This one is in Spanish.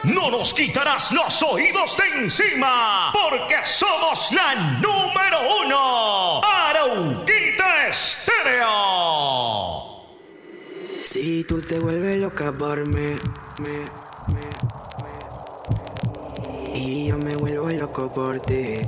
no nos quitarás los oídos de encima, porque somos la número 1, Arauquita Estéreo. Si tú te vuelves loca por mí, y yo me vuelvo loco por ti.